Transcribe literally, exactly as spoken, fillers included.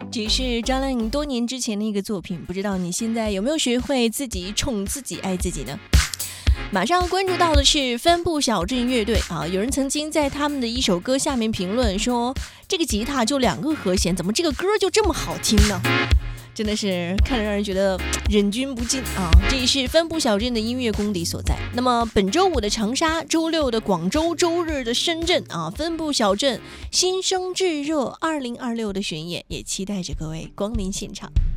只是张靓颖多年之前的一个作品，不知道你现在有没有学会自己宠自己爱自己呢？马上关注到的是帆布小镇乐队啊，有人曾经在他们的一首歌下面评论说，这个吉他就两个和弦，怎么这个歌就这么好听呢？真的是看着让人觉得忍俊不禁啊！这也是帆布小镇的音乐功底所在。那么本周五的长沙，周六的广州，周日的深圳啊，帆布小镇新生炙热二零二六的巡演，也期待着各位光临现场。